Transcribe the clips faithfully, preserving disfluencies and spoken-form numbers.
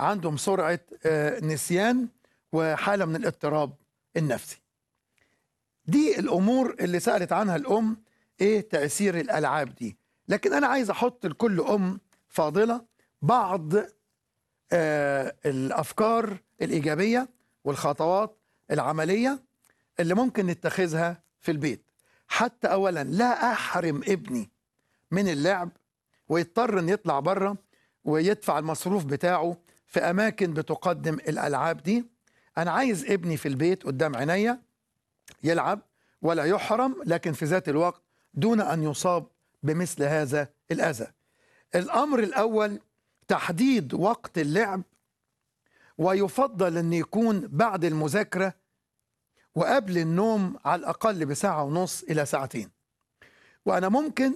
عندهم سرعة آه، نسيان وحالة من الاضطراب النفسي. دي الأمور اللي سألت عنها الأم، إيه تأثير الألعاب دي. لكن أنا عايز أحط لكل أم فاضلة بعض آه، الأفكار الإيجابية والخطوات العملية اللي ممكن نتخذها في البيت، حتى أولا لا أحرم ابني من اللعب ويضطر أن يطلع بره ويدفع المصروف بتاعه في أماكن بتقدم الألعاب دي. أنا عايز ابني في البيت قدام عينيا يلعب ولا يحرم، لكن في ذات الوقت دون أن يصاب بمثل هذا الأذى. الأمر الأول تحديد وقت اللعب، ويفضل أن يكون بعد المذاكرة وقبل النوم على الأقل بساعة ونص إلى ساعتين. وأنا ممكن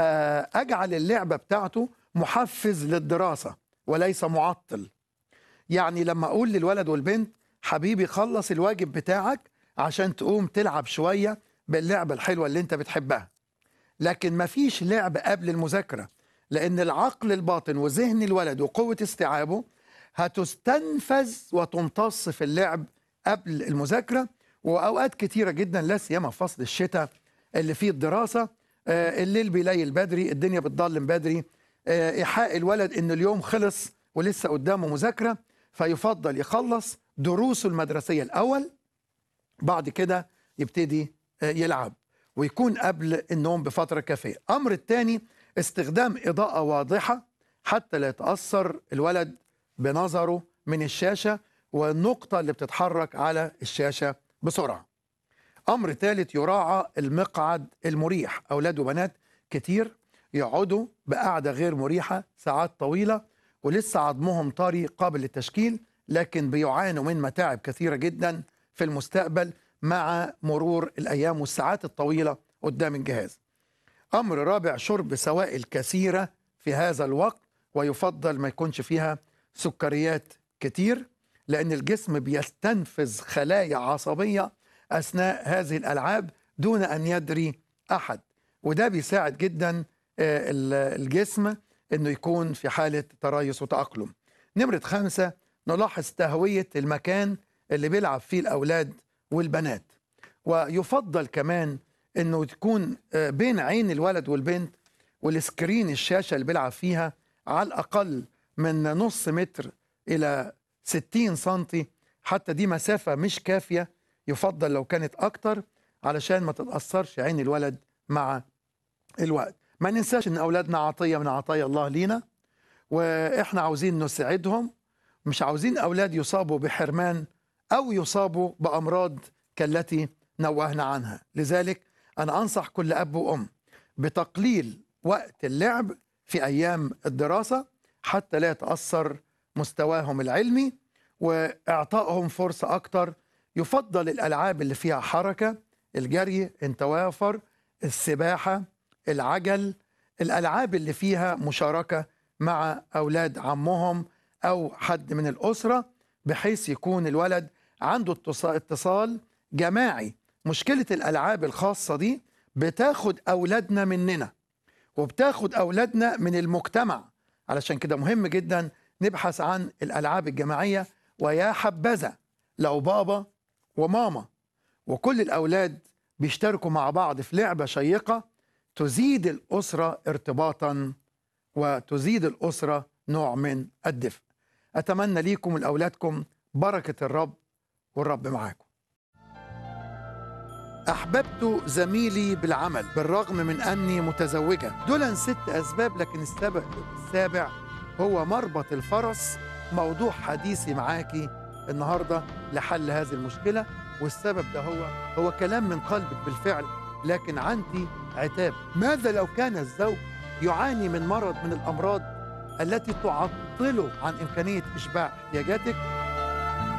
أجعل اللعبة بتاعته محفز للدراسة وليس معطل. يعني لما أقول للولد والبنت حبيبي خلص الواجب بتاعك عشان تقوم تلعب شوية باللعبة الحلوة اللي انت بتحبها، لكن مفيش لعب قبل المذاكرة، لأن العقل الباطن وذهن الولد وقوة استيعابه هتستنفذ وتمتص في اللعب قبل المذاكرة. وأوقات كتيرة جدا لا سيما في فصل الشتاء اللي فيه الدراسة، آه الليل بيليل بدري، الدنيا بتضلم بدري، آه إيحاء الولد إن اليوم خلص ولسه قدامه مذاكرة، فيفضل يخلص دروسه المدرسية الأول، بعد كده يبتدي آه يلعب ويكون قبل النوم بفترة كافية. أمر الثاني استخدام إضاءة واضحة حتى لا يتأثر الولد بنظره من الشاشة والنقطة اللي بتتحرك على الشاشة بسرعة. أمر ثالث يراعى المقعد المريح. أولاد وبنات كتير يقعدوا بقعدة غير مريحة ساعات طويلة ولسه عظمهم طري قابل للتشكيل، لكن بيعانوا من متاعب كثيرة جدا في المستقبل مع مرور الأيام والساعات الطويلة قدام الجهاز. أمر رابع شرب سوائل كثيرة في هذا الوقت، ويفضل ما يكونش فيها سكريات كتير، لأن الجسم بيستنفذ خلايا عصبية أثناء هذه الألعاب دون أن يدري أحد، وده بيساعد جدا الجسم أنه يكون في حالة تريث وتأقلم. نمرة خمسة نلاحظ تهوية المكان اللي بيلعب فيه الأولاد والبنات، ويفضل كمان أنه تكون بين عين الولد والبنت والسكرين الشاشة اللي بيلعب فيها على الأقل من نص متر إلى ستين سنتي، حتى دي مسافة مش كافية، يفضل لو كانت أكتر علشان ما تتأثرش عين الولد مع الوقت. ما ننساش أن أولادنا عطية من عطايا الله لينا، وإحنا عاوزين نساعدهم، مش عاوزين أولاد يصابوا بحرمان أو يصابوا بأمراض كالتي نوهنا عنها. لذلك أنا أنصح كل أب وأم بتقليل وقت اللعب في أيام الدراسة حتى لا يتأثر مستواهم العلمي، وإعطائهم فرصة أكتر. يفضل الألعاب اللي فيها حركة، الجري إن توافر، السباحة، العجل، الألعاب اللي فيها مشاركة مع أولاد عمهم أو حد من الأسرة، بحيث يكون الولد عنده اتصال جماعي. مشكلة الألعاب الخاصة دي بتاخد أولادنا مننا وبتاخد أولادنا من المجتمع، علشان كده مهم جدا نبحث عن الألعاب الجماعية. ويا حبذا لو بابا وماما وكل الأولاد بيشتركوا مع بعض في لعبة شيقة تزيد الأسرة ارتباطا وتزيد الأسرة نوع من الدفء. أتمنى ليكم ولأولادكم بركة الرب، والرب معاكم. أحببت زميلي بالعمل بالرغم من أني متزوجة. دول ست أسباب، لكن السبب السابع هو مربط الفرس. موضوع حديثي معاكي النهاردة لحل هذه المشكلة، والسبب ده هو هو كلام من قلبك بالفعل، لكن عندي عتاب. ماذا لو كان الزوج يعاني من مرض من الأمراض التي تعطله عن إمكانية إشباع احتياجاتك؟